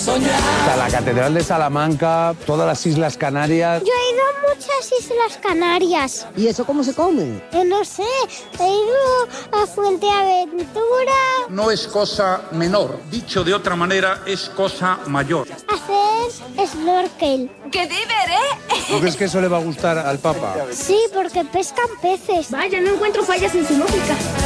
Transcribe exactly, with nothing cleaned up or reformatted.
Está la Catedral de Salamanca, todas las Islas Canarias. Yo he ido a muchas Islas Canarias. ¿Y eso cómo se come? Eh, no sé, he ido a Fuerteventura. No es cosa menor, dicho de otra manera, es cosa mayor. Hacer snorkel. ¡Qué diver, eh! ¿Tú crees que eso le va a gustar al Papa? Sí, porque pescan peces. Vaya, no encuentro fallas en su lógica.